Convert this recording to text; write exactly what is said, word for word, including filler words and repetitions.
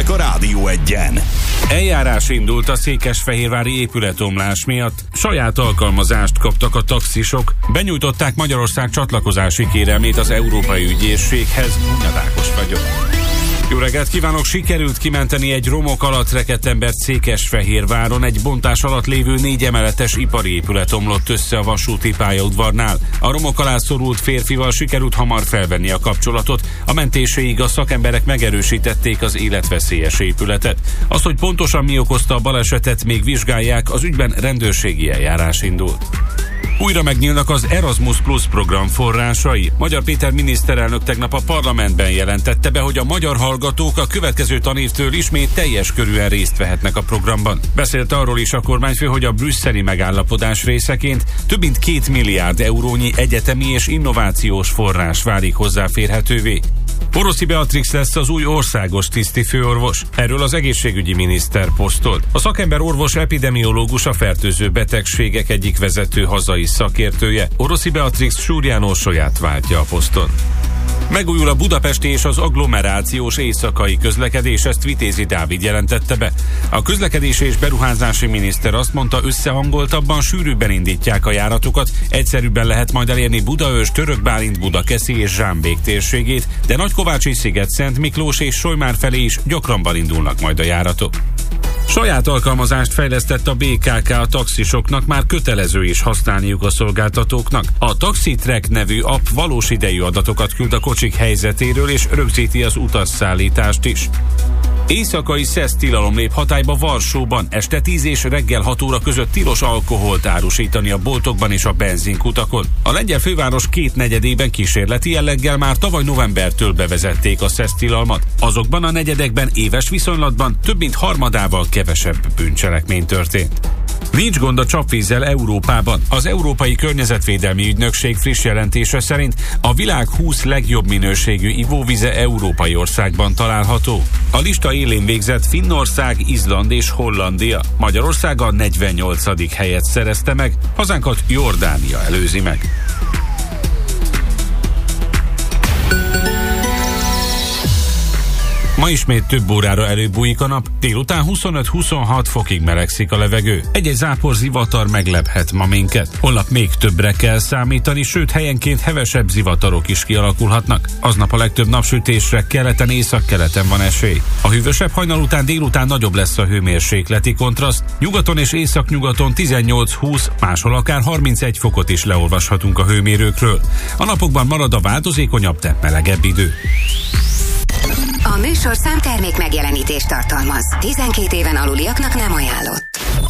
hírek a Rádió Egyen. Eljárás indult a székesfehérvári épületomlás miatt. Saját alkalmazást kaptak a taxisok. Benyújtották Magyarország csatlakozási kérelmét az Európai Ügyészséghez. Ákos vagyok. Jó reggelt kívánok! Sikerült kimenteni egy romok alatt rekedt embert Székesfehérváron. Egy bontás alatt lévő négy emeletes ipari épület omlott össze a vasúti pályaudvarnál. A romok alá szorult férfival sikerült hamar felvenni a kapcsolatot. A mentéséig a szakemberek megerősítették az életveszélyes épületet. Azt, hogy pontosan mi okozta a balesetet, még vizsgálják, az ügyben rendőrségi eljárás indult. Újra megnyílnak az Erasmus Plus program forrásai. Magyar Péter miniszterelnök tegnap a parlamentben jelentette be, hogy a magyar hallgatók a következő tanévtől ismét teljes körűen részt vehetnek a programban. Beszélt arról is a kormányfő, hogy a brüsszeli megállapodás részeként több mint két milliárd eurónyi egyetemi és innovációs forrás válik hozzáférhetővé. Oroszi Beatrix lesz az új országos tisztifőorvos. Erről az egészségügyi miniszter posztolt. A szakember orvos epidemiológus, a fertőző betegségek egyik vezető hazai szakértője. Oroszi Beatrix Súrján Orsolyát váltja a poszton. Megújul a budapesti és az agglomerációs éjszakai közlekedés, ezt Vitézi Dávid jelentette be. A közlekedési és beruházási miniszter azt mondta, összehangoltabban, sűrűbben indítják a járatokat, egyszerűbben lehet majd elérni Budaörs, Törökbálint, Budakeszi és Zsámbék térségét, de Nagykovácsi sziget, Szent Miklós és Solymár felé is gyakrabban indulnak majd a járatok. Saját alkalmazást fejlesztett a bé ká ká a taxisoknak, már kötelező is használniuk a szolgáltatóknak. A TaxiTrack nevű app valós idejű adatokat küld a kocsik helyzetéről és rögzíti az utasszállítást is. Éjszakai szesz tilalom lép hatályba Varsóban. Este tíz és reggel hat óra között tilos alkoholt árusítani a boltokban és a benzinkutakon. A lengyel főváros két negyedében kísérleti jelleggel már tavaly novembertől bevezették a szesz tilalmat. Azokban a negyedekben éves viszonylatban több mint harmadával kevesebb bűncselekmény történt. Nincs gond a csapvízzel Európában. Az Európai Környezetvédelmi Ügynökség friss jelentése szerint a világ húsz legjobb minőségű ivóvize európai országban található. A lista élén végzett Finnország, Izland és Hollandia. Magyarország a negyvennyolcadik helyet szerezte meg, hazánkat Jordánia előzi meg. Ma ismét több órára előbújik a nap, délután huszonöt-huszonhat fokig melegszik a levegő. Egy-egy zápor zivatar meglephet ma minket. Holnap még többre kell számítani, sőt helyenként hevesebb zivatarok is kialakulhatnak. Aznap a legtöbb napsütésre keleten, északkeleten van esély. A hűvösebb hajnal után délután nagyobb lesz a hőmérsékleti kontraszt. Nyugaton és északnyugaton tizennyolc-húsz, máshol akár harmincegy fokot is leolvashatunk a hőmérőkről. A napokban marad a változékonyabb, de melegebb idő. A műsor számtermék megjelenítést tartalmaz. tizenkét éven aluliaknak nem ajánlott.